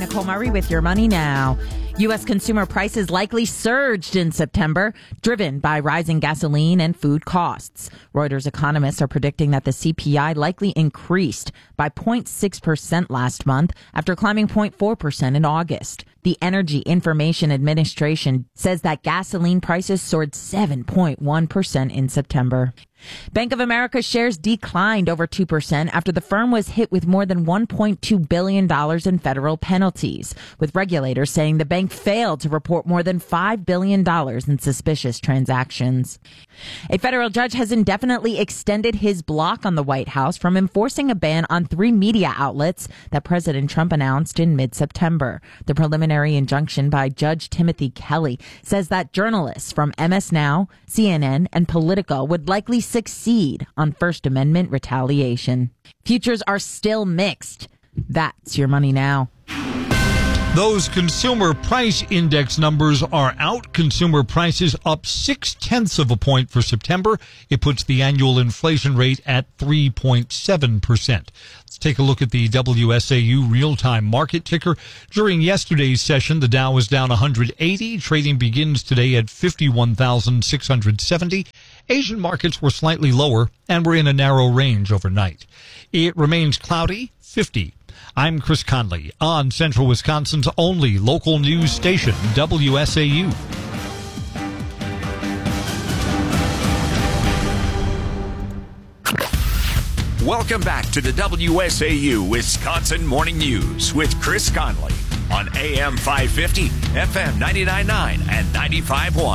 Nicole Murray with Your Money Now. U.S. consumer prices likely surged in September, driven by rising gasoline and food costs. Reuters economists are predicting that the CPI likely increased by 0.6% last month after climbing 0.4% in August. The Energy Information Administration says that gasoline prices soared 7.1% in September. Bank of America shares declined over 2% after the firm was hit with more than $1.2 billion in federal penalties, with regulators saying the bank failed to report more than $5 billion in suspicious transactions. A federal judge has indefinitely extended his block on the White House from enforcing a ban on 3 media outlets that President Trump announced in mid-September. The preliminary injunction by Judge Timothy Kelly says that journalists from MS Now, CNN, and Politico would likely succeed on First Amendment retaliation. Futures are still mixed. That's Your Money Now. Those consumer price index numbers are out. Consumer prices up 0.6 of a point for September. It puts the annual inflation rate at 3.7%. Let's take a look at the WSAU real-time market ticker. During yesterday's session, the Dow was down 180. Trading begins today at 51,670. Asian markets were slightly lower and were in a narrow range overnight. It remains cloudy, 50. I'm Chris Conley on Central Wisconsin's only local news station, WSAU. Welcome back to the WSAU Wisconsin Morning News with Chris Conley on AM 550, FM 99.9, and 95.1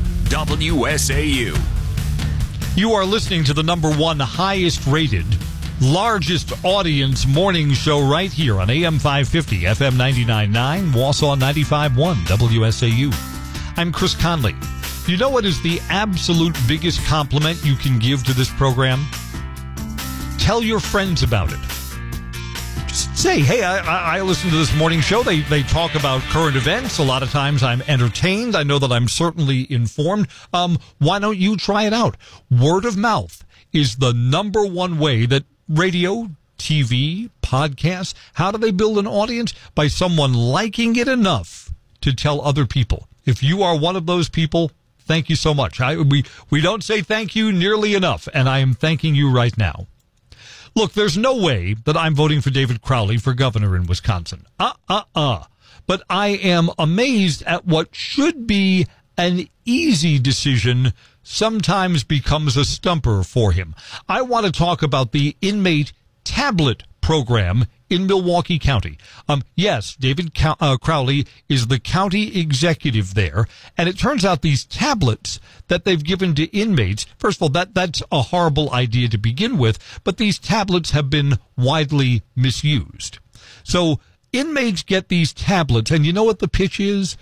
WSAU. You are listening to the number one highest rated, largest audience morning show right here on AM 550, FM 99.9, Wausau 95.1, WSAU. I'm Chris Conley. You know what is the absolute biggest compliment you can give to this program? Tell your friends about it. Just say, hey, I listen to this morning show. They talk about current events. A lot of times I'm entertained. I know that I'm certainly informed. Why don't you try it out? Word of mouth is the number one way that radio, TV, podcasts, how do they build an audience? By someone liking it enough to tell other people. If you are one of those people, thank you so much. We don't say thank you nearly enough, and I am thanking you right now. Look, there's no way that I'm voting for David Crowley for governor in Wisconsin. But I am amazed at what should be an easy decision sometimes becomes a stumper for him. I want to talk about the inmate tablet program in Milwaukee County. Yes, David Crowley is the county executive there, and it turns out these tablets that they've given to inmates, first of all, that's a horrible idea to begin with, but these tablets have been widely misused. So inmates get these tablets, and you know what the pitch is?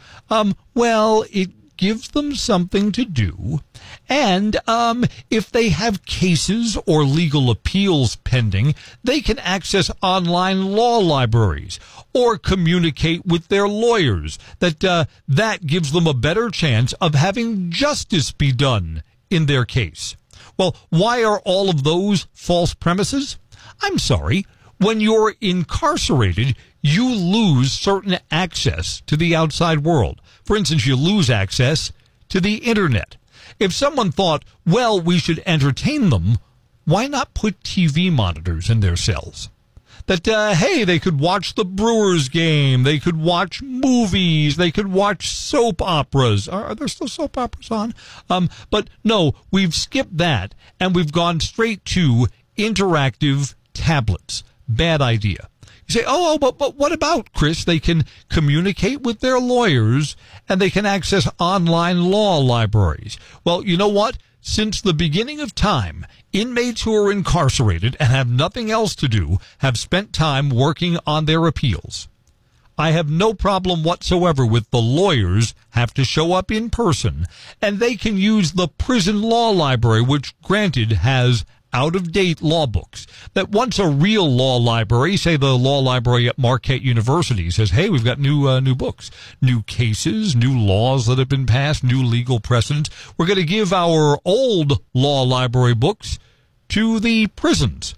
It gives them something to do. And if they have cases or legal appeals pending, they can access online law libraries or communicate with their lawyers. That gives them a better chance of having justice be done in their case. Well, why are all of those false premises? I'm sorry. When you're incarcerated, you lose certain access to the outside world. For instance, you lose access to the internet. If someone thought, well, we should entertain them, why not put TV monitors in their cells? Hey, they could watch the Brewers game, they could watch movies, they could watch soap operas. Are there still soap operas on? But no, we've skipped that, and we've gone straight to interactive tablets. Bad idea. You say, but what about, Chris? They can communicate with their lawyers and they can access online law libraries. Well, you know what? Since the beginning of time, inmates who are incarcerated and have nothing else to do have spent time working on their appeals. I have no problem whatsoever with the lawyers have to show up in person, and they can use the prison law library, which granted has out-of-date law books. That once a real law library, say the law library at Marquette University, says, hey, we've got new books, new cases, new laws that have been passed, new legal precedents. We're going to give our old law library books to the prisons.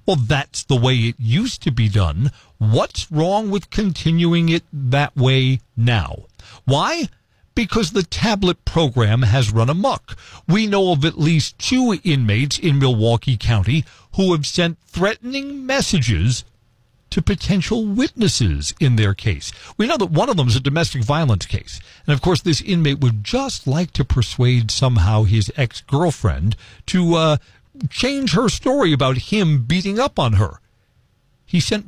Well, that's the way it used to be done. What's wrong with continuing it that way now? Why? Because the tablet program has run amok. We know of at least 2 inmates in Milwaukee County who have sent threatening messages to potential witnesses in their case. We know that one of them is a domestic violence case. And of course, this inmate would just like to persuade somehow his ex-girlfriend to change her story about him beating up on her. He sent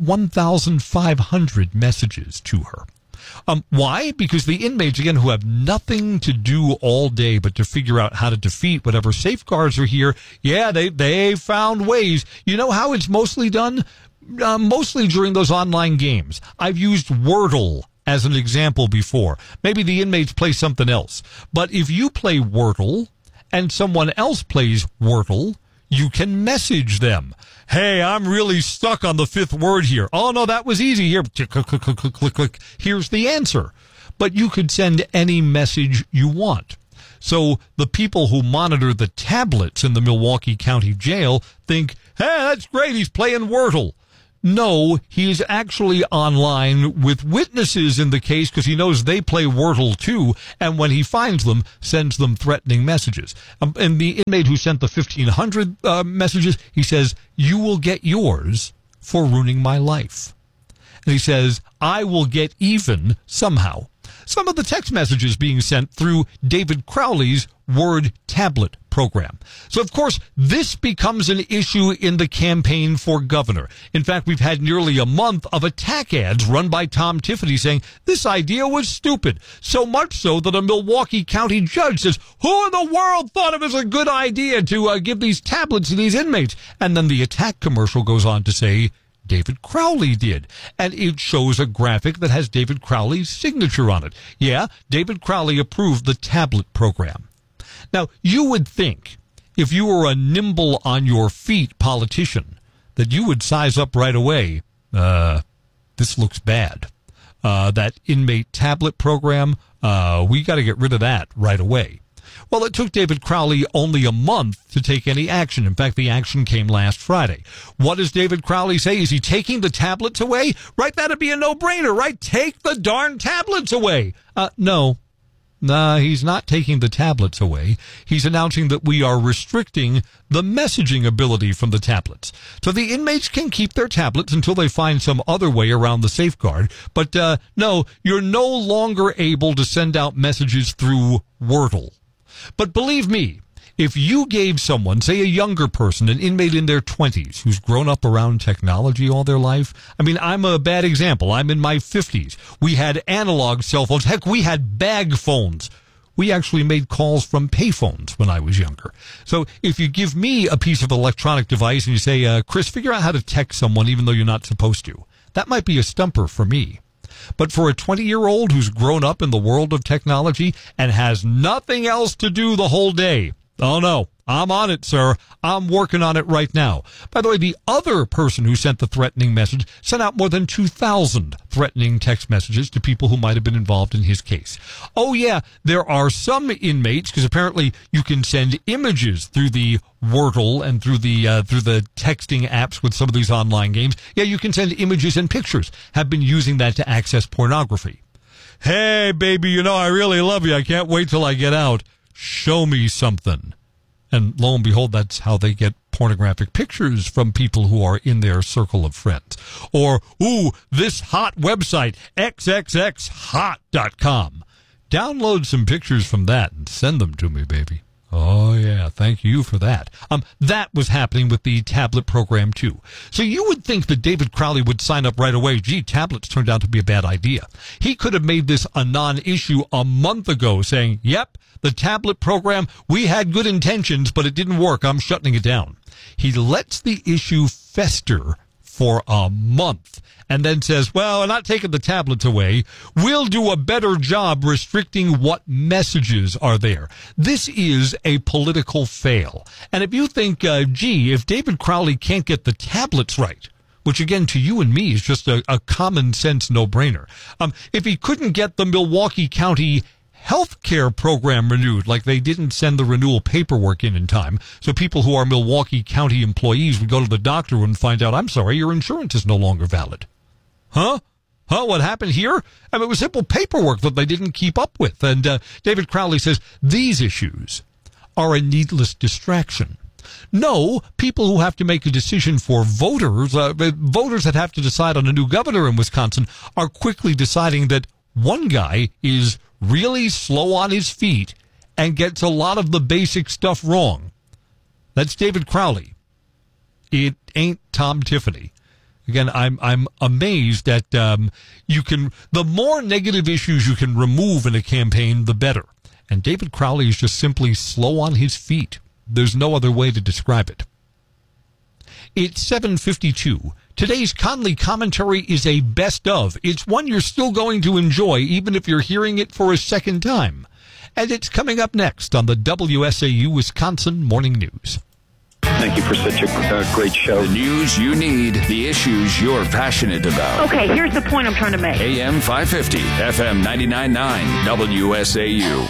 1,500 messages to her. Why? Because the inmates, again, who have nothing to do all day but to figure out how to defeat whatever safeguards are here, they found ways. You know how it's mostly done? Mostly during those online games. I've used Wordle as an example before. Maybe the inmates play something else. But if you play Wordle and someone else plays Wordle, you can message them. Hey, I'm really stuck on the 5th word here. Oh, no, that was easy here. Click, click, click, click, click, click. Here's the answer. But you could send any message you want. So the people who monitor the tablets in the Milwaukee County Jail think, hey, that's great, he's playing Wordle. No, he's actually online with witnesses in the case because he knows they play Wordle too, and when he finds them, sends them threatening messages. And the inmate who sent the 1,500 messages, he says, you will get yours for ruining my life. And he says, I will get even somehow. Some of the text messages being sent through David Crowley's Word tablet program. So, of course, this becomes an issue in the campaign for governor. In fact, we've had nearly a month of attack ads run by Tom Tiffany saying this idea was stupid. So much so that a Milwaukee County judge says, who in the world thought it was a good idea to give these tablets to these inmates? And then the attack commercial goes on to say, David Crowley did. And it shows a graphic that has David Crowley's signature on it. Yeah, David Crowley approved the tablet program. Now, you would think, if you were a nimble on your feet politician, that you would size up right away, this looks bad. That inmate tablet program, we got to get rid of that right away. Well, it took David Crowley only a month to take any action. In fact, the action came last Friday. What does David Crowley say? Is he taking the tablets away? Right, that'd be a no-brainer, right? Take the darn tablets away. No, he's not taking the tablets away. He's announcing that we are restricting the messaging ability from the tablets. So the inmates can keep their tablets until they find some other way around the safeguard. But no, you're no longer able to send out messages through Wordle. But believe me, if you gave someone, say a younger person, an inmate in their 20s, who's grown up around technology all their life, I mean, I'm a bad example. I'm in my 50s. We had analog cell phones. Heck, we had bag phones. We actually made calls from payphones when I was younger. So if you give me a piece of electronic device and you say, Chris, figure out how to text someone even though you're not supposed to, that might be a stumper for me. But for a 20-year-old who's grown up in the world of technology and has nothing else to do the whole day, oh no, I'm on it, sir. I'm working on it right now. By the way, the other person who sent the threatening message sent out more than 2,000 threatening text messages to people who might have been involved in his case. Oh yeah, there are some inmates, because apparently you can send images through the Wordle and through the texting apps with some of these online games. Yeah, you can send images and pictures. Have been using that to access pornography. Hey, baby, you know I really love you. I can't wait till I get out. Show me something. And lo and behold, that's how they get pornographic pictures from people who are in their circle of friends. Or, ooh, this hot website, xxxhot.com. Download some pictures from that and send them to me, baby. Oh, yeah, thank you for that. That was happening with the tablet program, too. So you would think that David Crowley would sign up right away. Gee, tablets turned out to be a bad idea. He could have made this a non-issue a month ago, saying, yep, the tablet program, we had good intentions, but it didn't work. I'm shutting it down. He lets the issue fester for a month and then says, well, we're not taking the tablets away. We'll do a better job restricting what messages are there. This is a political fail. And if you think, if David Crowley can't get the tablets right, which again to you and me is just a common sense no-brainer, if he couldn't get the Milwaukee County health care program renewed, like they didn't send the renewal paperwork in time. So people who are Milwaukee County employees would go to the doctor and find out, I'm sorry, your insurance is no longer valid. Huh? What happened here? I mean, it was simple paperwork that they didn't keep up with. And David Crowley says these issues are a needless distraction. No, people who have to make a decision for voters, voters that have to decide on a new governor in Wisconsin, are quickly deciding that one guy is really slow on his feet and gets a lot of the basic stuff wrong. That's David Crowley. It ain't Tom Tiffany. Again, I'm amazed that the more negative issues you can remove in a campaign, the better. And David Crowley is just simply slow on his feet. There's no other way to describe it. It's 7:52. Today's Conley commentary is a best of. It's one you're still going to enjoy, even if you're hearing it for a second time. And it's coming up next on the WSAU Wisconsin Morning News. Thank you for such a great show. The news you need, the issues you're passionate about. Okay, here's the point I'm trying to make. AM 550, FM 99.9, WSAU.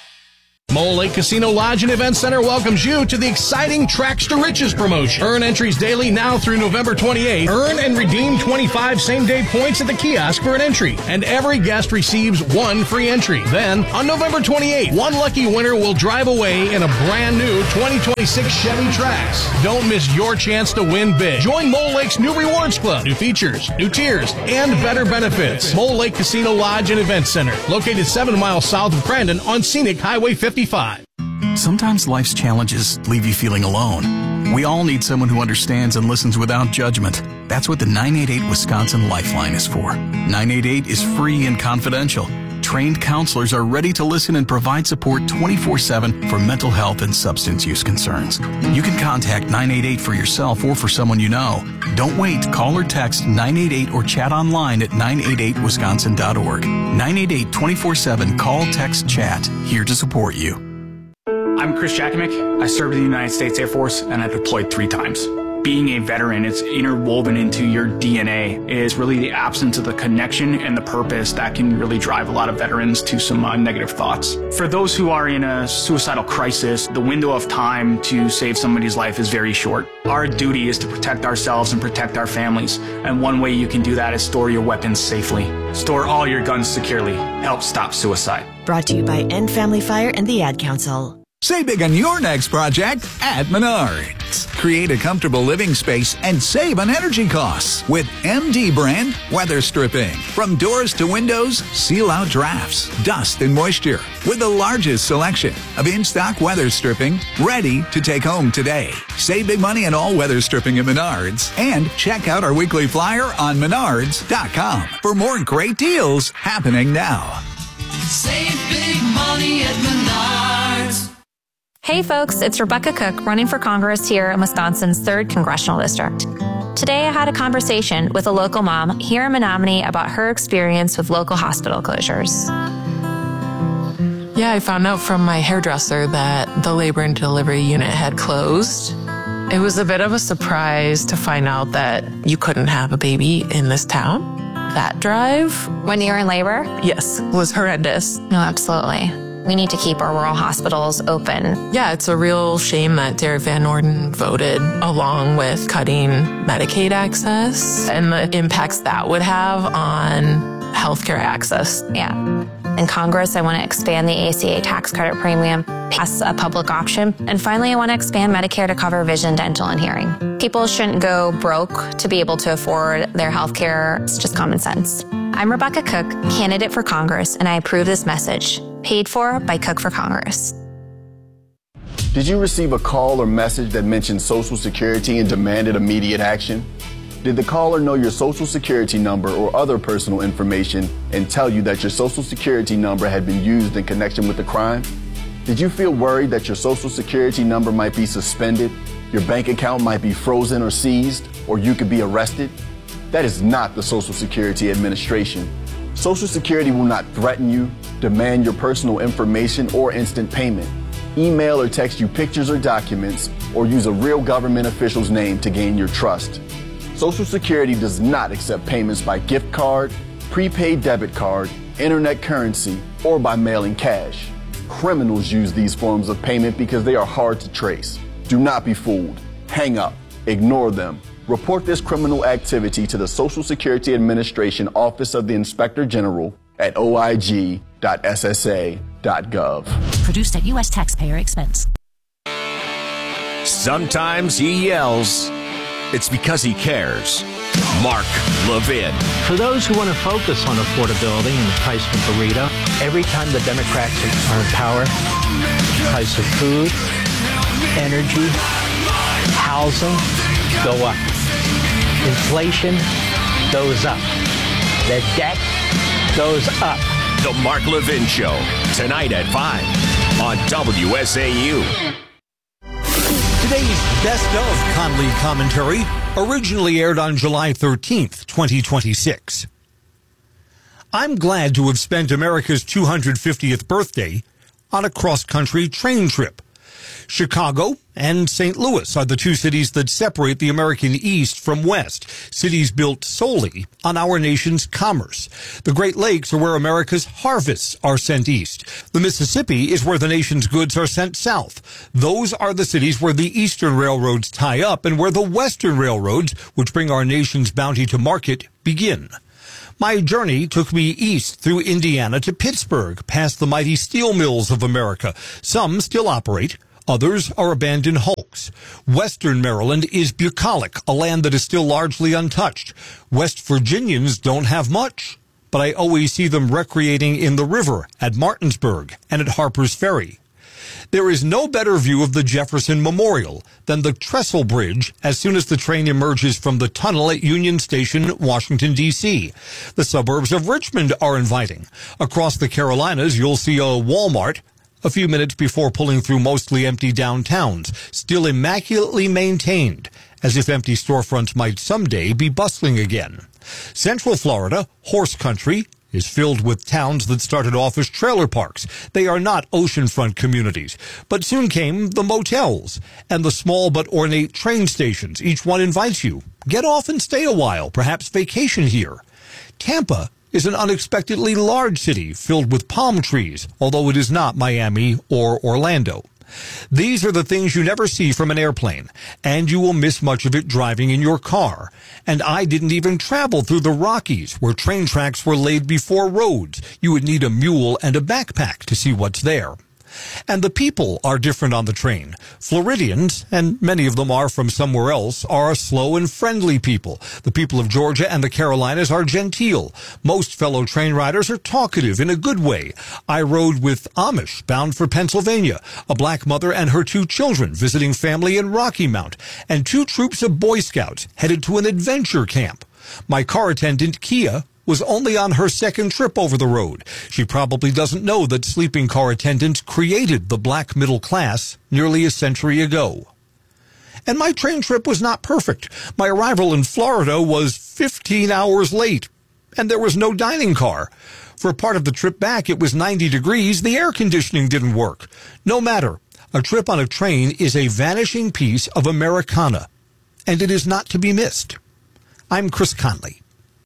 Mole Lake Casino Lodge and Event Center welcomes you to the exciting Tracks to Riches promotion. Earn entries daily now through November 28th. Earn and redeem 25 same-day points at the kiosk for an entry. And every guest receives one free entry. Then, on November 28th, one lucky winner will drive away in a brand new 2026 Chevy Trax. Don't miss your chance to win big. Join Mole Lake's new Rewards Club, new features, new tiers, and better benefits. Mole Lake Casino Lodge and Event Center, located 7 miles south of Crandon on Scenic Highway 55. Sometimes life's challenges leave you feeling alone. We all need someone who understands and listens without judgment. That's what the 988 Wisconsin Lifeline is for. 988 is free and confidential. Trained counselors are ready to listen and provide support 24/7 for mental health and substance use concerns. You can contact 988 for yourself or for someone you know. Don't wait. Call or text 988 or chat online at 988wisconsin.org. 988 24/7. Call, text, chat. Here to support you. I'm Chris Jakimick. I served in the United States Air Force and I deployed 3 times. Being a veteran, it's interwoven into your DNA. It is really the absence of the connection and the purpose that can really drive a lot of veterans to some negative thoughts. For those who are in a suicidal crisis, the window of time to save somebody's life is very short. Our duty is to protect ourselves and protect our families. And one way you can do that is store your weapons safely. Store all your guns securely. Help stop suicide. Brought to you by End Family Fire and the Ad Council. Save big on your next project at Menards. Create a comfortable living space and save on energy costs with MD brand weather stripping. From doors to windows, seal out drafts, dust, and moisture with the largest selection of in-stock weather stripping ready to take home today. Save big money on all weather stripping at Menards and check out our weekly flyer on menards.com for more great deals happening now. Save big money at Menards. Hey folks, it's Rebecca Cook running for Congress here in Wisconsin's 3rd Congressional District. Today I had a conversation with a local mom here in Menominee about her experience with local hospital closures. Yeah, I found out from my hairdresser that the labor and delivery unit had closed. It was a bit of a surprise to find out that you couldn't have a baby in this town. That drive. When you're in labor? Yes, was horrendous. No, absolutely. We need to keep our rural hospitals open. Yeah, it's a real shame that Derek Van Orden voted along with cutting Medicaid access and the impacts that would have on healthcare access. Yeah. In Congress, I want to expand the ACA tax credit premium, pass a public option, and finally, I want to expand Medicare to cover vision, dental, and hearing. People shouldn't go broke to be able to afford their healthcare. It's just common sense. I'm Rebecca Cook, candidate for Congress, and I approve this message. Paid for by Cook for Congress. Did you receive a call or message that mentioned Social Security and demanded immediate action? Did the caller know your Social Security number or other personal information and tell you that your Social Security number had been used in connection with the crime? Did you feel worried that your Social Security number might be suspended, your bank account might be frozen or seized, or you could be arrested? That is not the Social Security Administration. Social Security will not threaten you, demand your personal information or instant payment, email or text you pictures or documents, or use a real government official's name to gain your trust. Social Security does not accept payments by gift card, prepaid debit card, internet currency, or by mailing cash. Criminals use these forms of payment because they are hard to trace. Do not be fooled. Hang up. Ignore them. Report this criminal activity to the Social Security Administration Office of the Inspector General at oig.ssa.gov. Produced at U.S. taxpayer expense. Sometimes he yells. It's because he cares. Mark Levin. For those who want to focus on affordability and the price of a burrito, every time the Democrats are in power, the price of food, energy, housing go up. Inflation goes up. The debt goes up. The Mark Levin Show, tonight at 5 on WSAU. Today's Best of Conley commentary originally aired on July 13th, 2026. I'm glad to have spent America's 250th birthday on a cross-country train trip. Chicago and St. Louis are the two cities that separate the American East from West, cities built solely on our nation's commerce. The Great Lakes are where America's harvests are sent east. The Mississippi is where the nation's goods are sent south. Those are the cities where the eastern railroads tie up and where the western railroads, which bring our nation's bounty to market, begin. My journey took me east through Indiana to Pittsburgh, past the mighty steel mills of America. Some still operate. Others are abandoned hulks. Western Maryland is bucolic, a land that is still largely untouched. West Virginians don't have much, but I always see them recreating in the river at Martinsburg and at Harper's Ferry. There is no better view of the Jefferson Memorial than the Trestle Bridge as soon as the train emerges from the tunnel at Union Station, Washington, D.C. The suburbs of Richmond are inviting. Across the Carolinas, you'll see a Walmart a few minutes before pulling through mostly empty downtowns, still immaculately maintained, as if empty storefronts might someday be bustling again. Central Florida, horse country, is filled with towns that started off as trailer parks. They are not oceanfront communities, but soon came the motels and the small but ornate train stations. Each one invites you. Get off and stay a while, perhaps vacation here. Tampa is an unexpectedly large city filled with palm trees, although it is not Miami or Orlando. These are the things you never see from an airplane, and you will miss much of it driving in your car. And I didn't even travel through the Rockies, where train tracks were laid before roads. You would need a mule and a backpack to see what's there. And the people are different on the train. Floridians, and many of them are from somewhere else, are slow and friendly people. The people of Georgia and the Carolinas are genteel. Most fellow train riders are talkative in a good way. I rode with Amish bound for Pennsylvania, a black mother and her 2 children visiting family in Rocky Mount, and 2 troops of Boy Scouts headed to an adventure camp. My car attendant, Kia, was only on her 2nd trip over the road. She probably doesn't know that sleeping car attendants created the black middle class nearly a century ago. And my train trip was not perfect. My arrival in Florida was 15 hours late, and there was no dining car. For part of the trip back, it was 90 degrees. The air conditioning didn't work. No matter. A trip on a train is a vanishing piece of Americana, and it is not to be missed. I'm Chris Conley.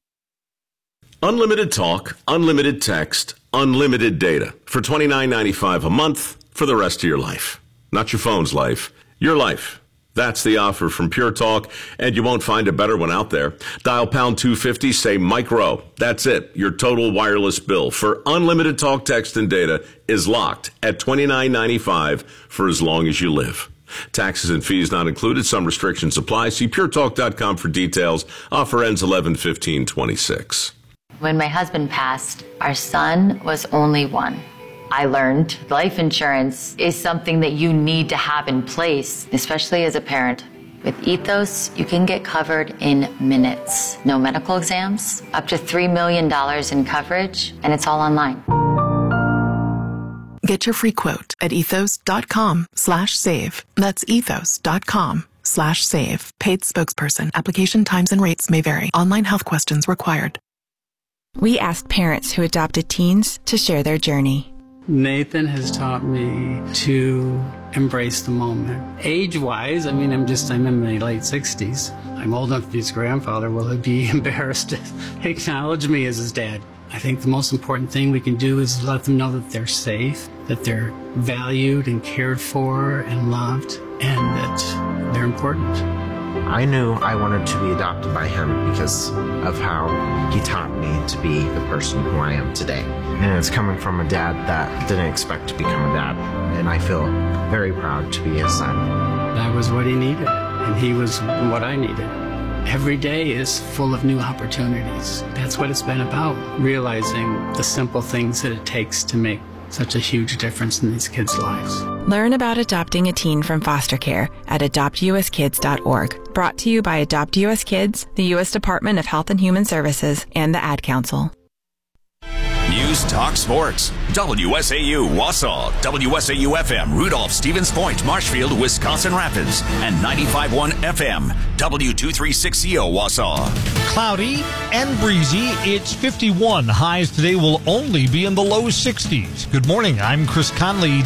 Unlimited talk, unlimited text, unlimited data for $29.95 a month for the rest of your life. Not your phone's life, your life. That's the offer from Pure Talk, and you won't find a better one out there. Dial pound 250, say micro. That's it. Your total wireless bill for unlimited talk, text, and data is locked at $29.95 for as long as you live. Taxes and fees not included. Some restrictions apply. See puretalk.com for details. Offer ends 11/15/26. When my husband passed, our son was only 1. I learned life insurance is something that you need to have in place, especially as a parent. With Ethos, you can get covered in minutes. No medical exams, up to $3 million in coverage, and it's all online. Get your free quote at ethos.com/save. That's ethos.com/save. Paid spokesperson. Application times and rates may vary. Online health questions required. We asked parents who adopted teens to share their journey. Nathan has taught me to embrace the moment. Age-wise, I'm in my late 60s. I'm old enough to be his grandfather. Will he be embarrassed to acknowledge me as his dad? I think the most important thing we can do is let them know that they're safe, that they're valued and cared for and loved, and that they're important. I knew I wanted to be adopted by him because of how he taught me to be the person who I am today. And it's coming from a dad that didn't expect to become a dad. And I feel very proud to be his son. That was what he needed, and he was what I needed. Every day is full of new opportunities. That's what it's been about, realizing the simple things that it takes to make such a huge difference in these kids' lives. Learn about adopting a teen from foster care at adoptuskids.org. Brought to you by Adopt US Kids, the U.S. Department of Health and Human Services, and the Ad Council. News Talk Sports. WSAU Wausau, WSAU-FM Rudolph, Stevens Point, Marshfield, Wisconsin Rapids, and 95.1 FM, W236CO Wausau. Cloudy and breezy. It's 51. Highs today will only be in the low 60s. Good morning. I'm Chris Conley,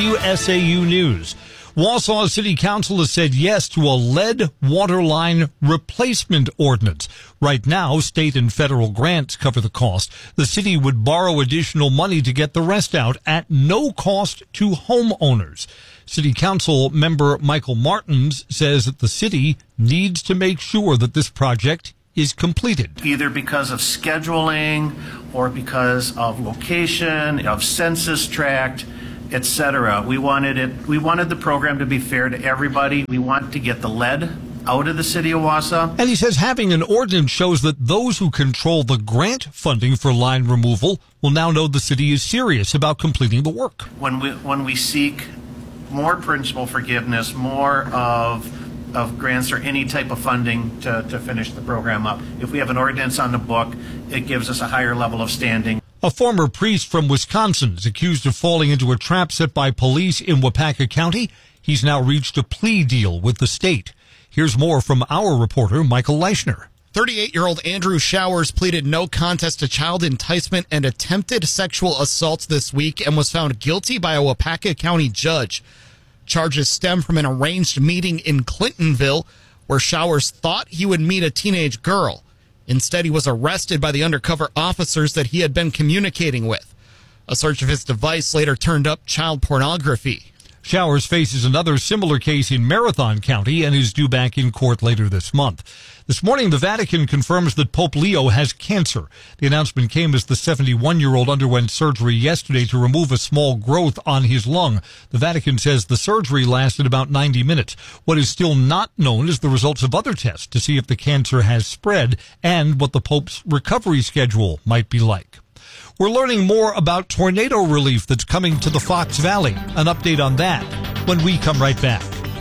WSAU News. Wausau City Council has said yes to a lead water line replacement ordinance. Right now, state and federal grants cover the cost. The city would borrow additional money to get the rest out at no cost to homeowners. City Council member Michael Martins says that the city needs to make sure that this project is completed. Either because of scheduling or because of location, of census tract, etc. We wanted the program to be fair to everybody. We want to get the lead out of the city of Wausau. And he says having an ordinance shows that those who control the grant funding for line removal will now know the city is serious about completing the work. When we seek more principal forgiveness, more of grants or any type of funding to finish the program up, if we have an ordinance on the book, it gives us a higher level of standing. A former priest from Wisconsin is accused of falling into a trap set by police in Waupaca County. He's now reached a plea deal with the state. Here's more from our reporter, Michael Leischner. 38-year-old Andrew Showers pleaded no contest to child enticement and attempted sexual assault this week and was found guilty by a Waupaca County judge. Charges stem from an arranged meeting in Clintonville where Showers thought he would meet a teenage girl. Instead, he was arrested by the undercover officers that he had been communicating with. A search of his device later turned up child pornography. Showers faces another similar case in Marathon County and is due back in court later this month. This morning, the Vatican confirms that Pope Leo has cancer. The announcement came as the 71-year-old underwent surgery yesterday to remove a small growth on his lung. The Vatican says the surgery lasted about 90 minutes. What is still not known is the results of other tests to see if the cancer has spread and what the Pope's recovery schedule might be like. We're learning more about tornado relief that's coming to the Fox Valley. An update on that when we come right back.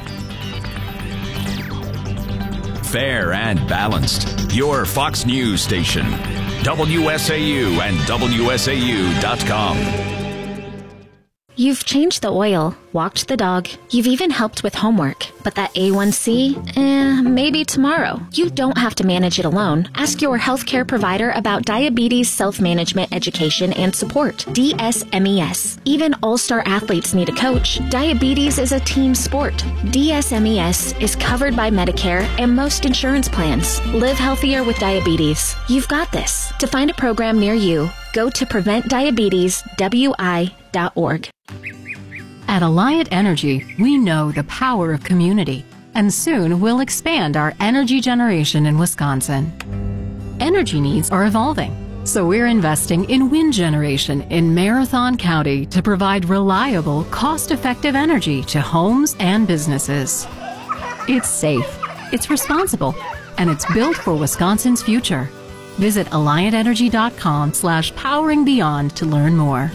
Fair and balanced. Your Fox News station. WSAU and WSAU.com. You've changed the oil, walked the dog, you've even helped with homework. But that A1C, maybe tomorrow. You don't have to manage it alone. Ask your healthcare provider about diabetes self-management education and support, DSMES. Even all-star athletes need a coach. Diabetes is a team sport. DSMES is covered by Medicare and most insurance plans. Live healthier with diabetes. You've got this. To find a program near you, go to PreventDiabetesWI.org. At Alliant Energy, we know the power of community, and soon we'll expand our energy generation in Wisconsin. Energy needs are evolving, so we're investing in wind generation in Marathon County to provide reliable, cost-effective energy to homes and businesses. It's safe, it's responsible, and it's built for Wisconsin's future. Visit AlliantEnergy.com/poweringbeyond to learn more.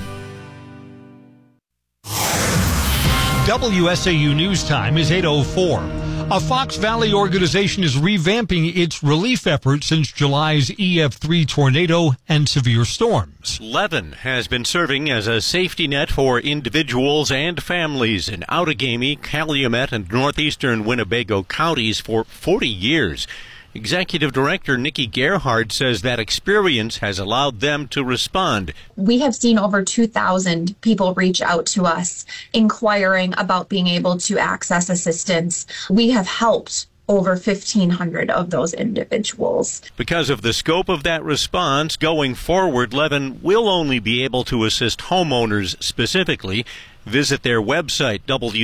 WSAU News Time is 8:04. A Fox Valley organization is revamping its relief efforts since July's EF3 tornado and severe storms. Levin has been serving as a safety net for individuals and families in Outagamie, Calumet, and northeastern Winnebago counties for 40 years. Executive Director Nikki Gerhard says that experience has allowed them to respond. We have seen over 2,000 people reach out to us inquiring about being able to access assistance. We have helped over 1,500 of those individuals. Because of the scope of that response, going forward, Levin will only be able to assist homeowners specifically. Visit their website,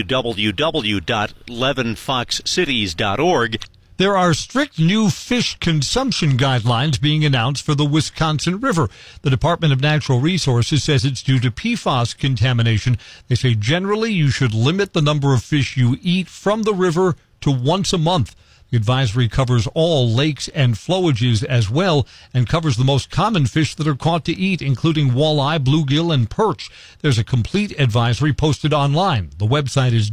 www.levinfoxcities.org. There are strict new fish consumption guidelines being announced for the Wisconsin River. The Department of Natural Resources says it's due to PFAS contamination. They say generally you should limit the number of fish you eat from the river to once a month. The advisory covers all lakes and flowages as well and covers the most common fish that are caught to eat, including walleye, bluegill, and perch. There's a complete advisory posted online. The website is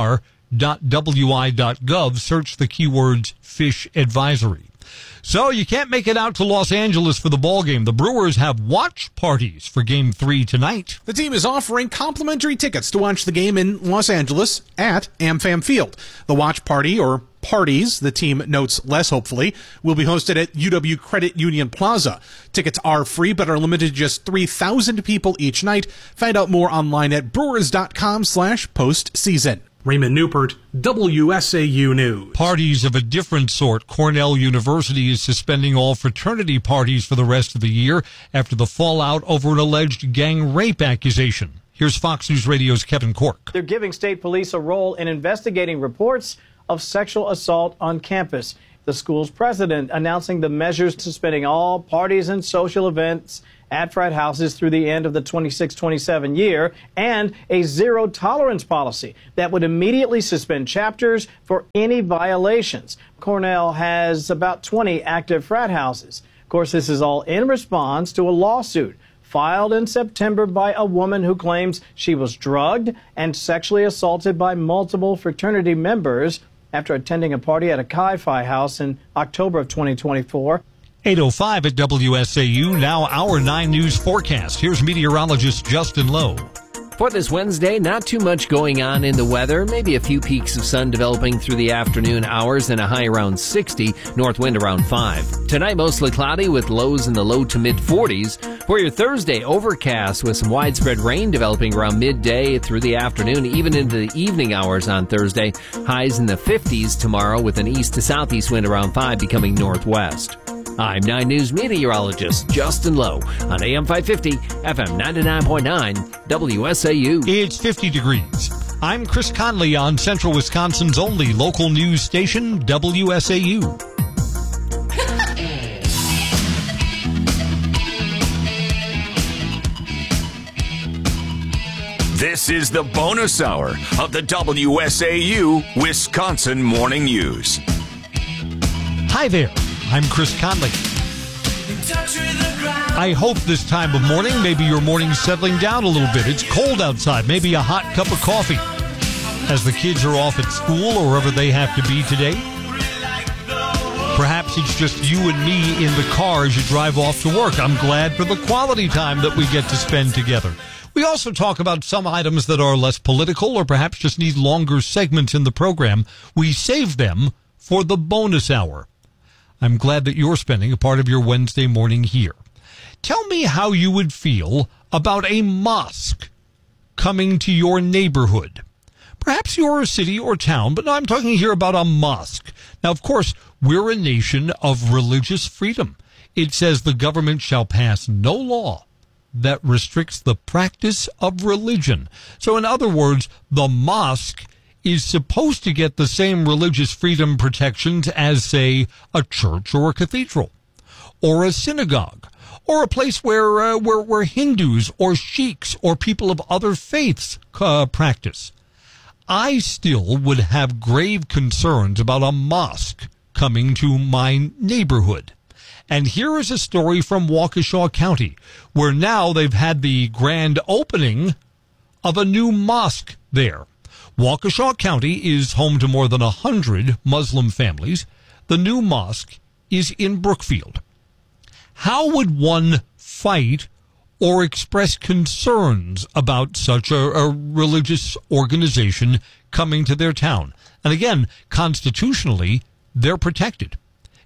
dnr.wi.gov. Search the keywords fish advisory. So you can't make it out to Los Angeles for the ball game. The Brewers have watch parties for Game 3 tonight. The team is offering complimentary tickets to watch the game in Los Angeles at AmFam Field. The watch party, or parties, the team notes less hopefully, will be hosted at UW Credit Union Plaza. Tickets are free but are limited to just 3,000 people each night. Find out more online at brewers.com/postseason. Raymond Newport, WSAU News. Parties of a different sort. Cornell University is suspending all fraternity parties for the rest of the year after the fallout over an alleged gang rape accusation. Here's Fox News Radio's Kevin Cork. They're giving state police a role in investigating reports of sexual assault on campus. The school's president announcing the measures suspending all parties and social events at frat houses through the end of the 26-27 year, and a zero-tolerance policy that would immediately suspend chapters for any violations. Cornell has about 20 active frat houses. Of course, this is all in response to a lawsuit filed in September by a woman who claims she was drugged and sexually assaulted by multiple fraternity members after attending a party at a Chi-Phi house in October of 2024. 8:05 at WSAU. Now our 9 News forecast. Here's meteorologist Justin Lowe. For this Wednesday, not too much going on in the weather. Maybe a few peaks of sun developing through the afternoon hours and a high around 60, north wind around 5. Tonight, mostly cloudy with lows in the low to mid 40s. For your Thursday, overcast with some widespread rain developing around midday through the afternoon, even into the evening hours on Thursday. Highs in the 50s tomorrow with an east to southeast wind around 5 becoming northwest. I'm 9 News meteorologist Justin Lowe on AM 550, FM 99.9, WSAU. It's 50 degrees. I'm Chris Conley on Central Wisconsin's only local news station, WSAU. This is the bonus hour of the WSAU Wisconsin Morning News. Hi there. I'm Chris Conley. I hope this time of morning, maybe your morning's settling down a little bit. It's cold outside. Maybe a hot cup of coffee as the kids are off at school or wherever they have to be today. Perhaps it's just you and me in the car as you drive off to work. I'm glad for the quality time that we get to spend together. We also talk about some items that are less political or perhaps just need longer segments in the program. We save them for the bonus hour. I'm glad that you're spending a part of your Wednesday morning here. Tell me how you would feel about a mosque coming to your neighborhood. Perhaps you're a city or town, but no, I'm talking here about a mosque. Now, of course, we're a nation of religious freedom. It says the government shall pass no law that restricts the practice of religion. So in other words, the mosque is supposed to get the same religious freedom protections as, say, a church or a cathedral, or a synagogue, or a place where Hindus or sheiks or people of other faiths practice. I still would have grave concerns about a mosque coming to my neighborhood. And here is a story from Waukesha County, where now they've had the grand opening of a new mosque there. Waukesha County is home to more than 100 Muslim families. The new mosque is in Brookfield. How would one fight or express concerns about such a religious organization coming to their town? And again, constitutionally, they're protected.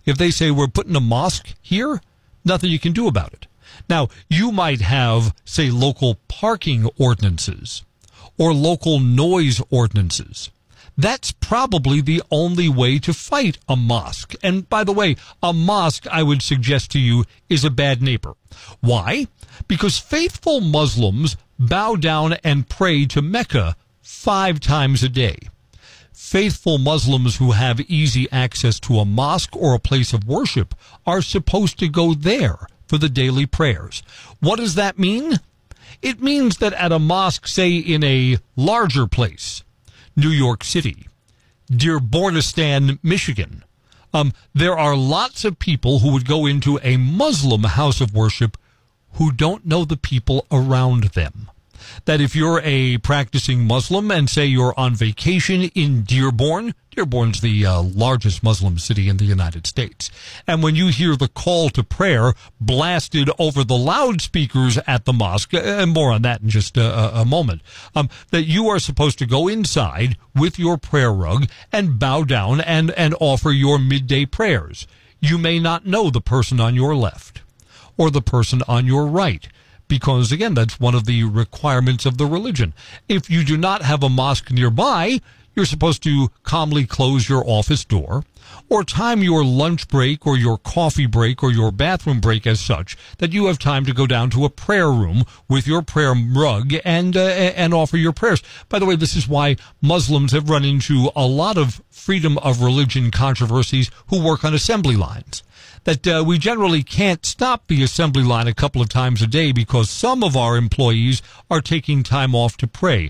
If they say we're putting a mosque here, nothing you can do about it. Now, you might have, say, local parking ordinances or local noise ordinances. That's probably the only way to fight a mosque. And by the way, a mosque, I would suggest to you, is a bad neighbor. Why? Because faithful Muslims bow down and pray to Mecca 5 times a day. Faithful Muslims who have easy access to a mosque or a place of worship are supposed to go there for the daily prayers. What does that mean? It means that at a mosque, say in a larger place, New York City, Dearbornistan, Michigan, there are lots of people who would go into a Muslim house of worship who don't know the people around them. That if you're a practicing Muslim and say you're on vacation in Dearborn, Dearborn's the largest Muslim city in the United States, and when you hear the call to prayer blasted over the loudspeakers at the mosque, and more on that in just a moment, that you are supposed to go inside with your prayer rug and bow down and offer your midday prayers. You may not know the person on your left or the person on your right, because, again, that's one of the requirements of the religion. If you do not have a mosque nearby, you're supposed to calmly close your office door or time your lunch break or your coffee break or your bathroom break as such that you have time to go down to a prayer room with your prayer rug and offer your prayers. By the way, this is why Muslims have run into a lot of freedom of religion controversies who work on assembly lines. That we generally can't stop the assembly line a couple of times a day because some of our employees are taking time off to pray.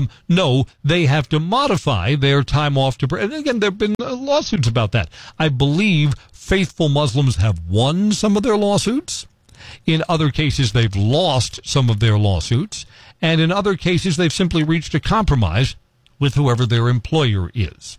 No, they have to modify their time off to pray. And again, there have been lawsuits about that. I believe faithful Muslims have won some of their lawsuits. In other cases, they've lost some of their lawsuits. And in other cases, they've simply reached a compromise with whoever their employer is.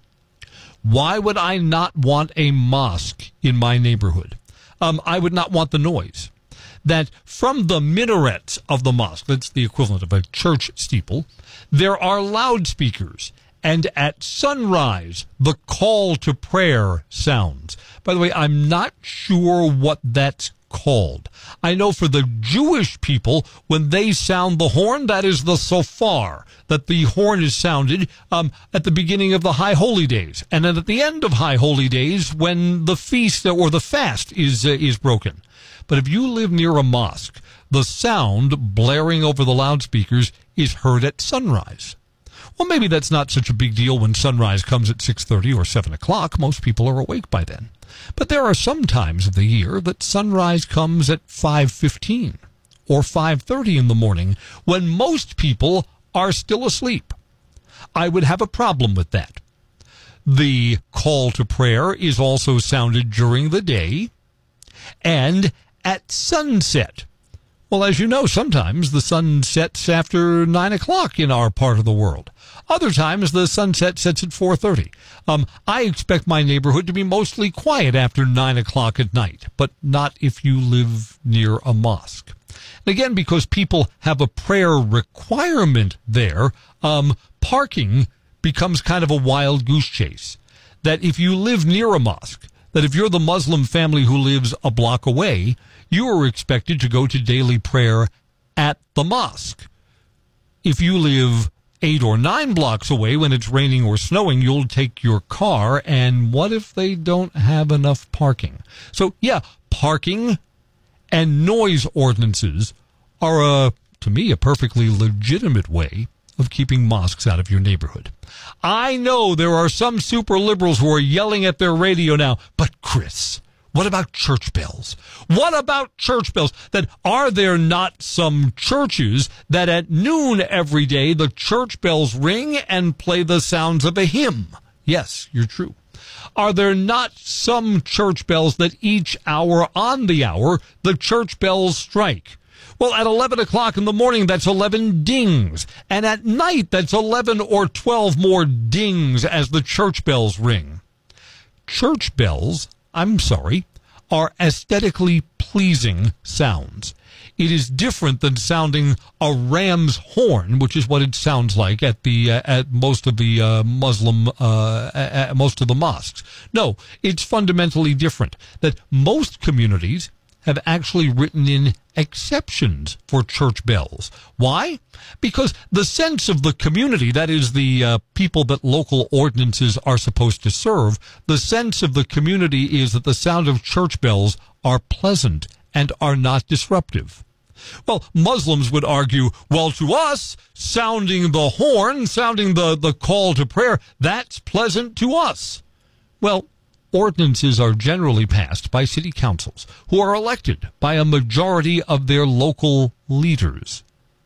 Why would I not want a mosque in my neighborhood? I would not want the noise. That from the minarets of the mosque, that's the equivalent of a church steeple, there are loudspeakers. And at sunrise, the call to prayer sounds. By the way, I'm not sure what that's called. I know for the Jewish people, when they sound the horn, that is the shofar, that the horn is sounded at the beginning of the High Holy Days. And then at the end of High Holy Days, when the feast or the fast is broken. But if you live near a mosque, the sound blaring over the loudspeakers is heard at sunrise. Well, maybe that's not such a big deal when sunrise comes at 6:30 or 7 o'clock. Most people are awake by then. But there are some times of the year that sunrise comes at 5:15 or 5:30 in the morning when most people are still asleep. I would have a problem with that. The call to prayer is also sounded during the day and at sunset. Well, as you know, sometimes the sun sets after 9 o'clock in our part of the world. Other times the sunset sets at 4:30. I expect my neighborhood to be mostly quiet after 9 o'clock at night, but not if you live near a mosque. And again, because people have a prayer requirement there, parking becomes kind of a wild goose chase. That if you live near a mosque, that if you're the Muslim family who lives a block away, you are expected to go to daily prayer at the mosque. If you live 8 or 9 blocks away, when it's raining or snowing, you'll take your car, and what if they don't have enough parking? So, yeah, parking and noise ordinances are, to me, a perfectly legitimate way of keeping mosques out of your neighborhood. I know there are some super liberals who are yelling at their radio now, but Chris, what about church bells? What about church bells? That are there not some churches that at noon every day the church bells ring and play the sounds of a hymn? Yes, you're true. Are there not some church bells that each hour on the hour the church bells strike? Well, at 11 o'clock in the morning, that's 11 dings. And at night, that's 11 or 12 more dings as the church bells ring. Church bells, I'm sorry, are aesthetically pleasing sounds. It is different than sounding a ram's horn, which is what it sounds like at most of the most of the mosques. No, it's fundamentally different. That most communities have actually written in exceptions for church bells. Why? Because the sense of the community, that is the people that local ordinances are supposed to serve, the sense of the community is that the sound of church bells are pleasant and are not disruptive. Well, Muslims would argue, well, to us, sounding the horn, sounding the call to prayer, that's pleasant to us. Well, ordinances are generally passed by city councils who are elected by a majority of their local leaders.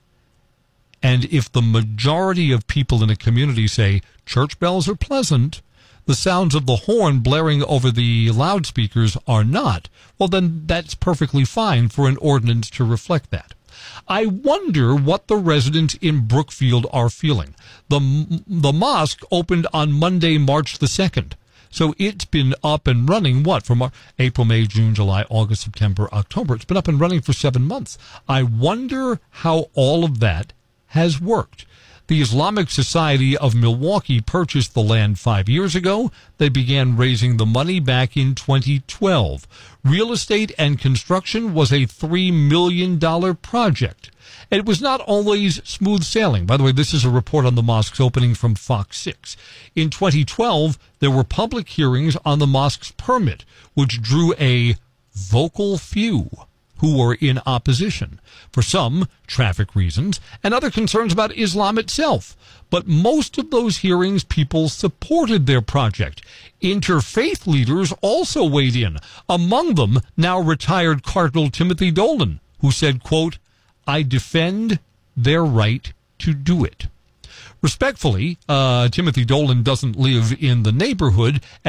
And if the majority of people in a community say church bells are pleasant, the sounds of the horn blaring over the loudspeakers are not, well, then that's perfectly fine for an ordinance to reflect that. I wonder what the residents in Brookfield are feeling. The mosque opened on Monday, March the 2nd. So it's been up and running, from April, May, June, July, August, September, October. It's been up and running for 7 months. I wonder how all of that has worked. The Islamic Society of Milwaukee purchased the land 5 years ago. They began raising the money back in 2012. Real estate and construction was a $3 million project. It was not always smooth sailing. By the way, this is a report on the mosque's opening from Fox 6. In 2012, there were public hearings on the mosque's permit, which drew a vocal few who were in opposition. For some, traffic reasons, and other concerns about Islam itself. But most of those hearings, people supported their project. Interfaith leaders also weighed in. Among them, now retired Cardinal Timothy Dolan, who said, quote, "I defend their right to do it." Respectfully, Timothy Dolan doesn't live in the neighborhood,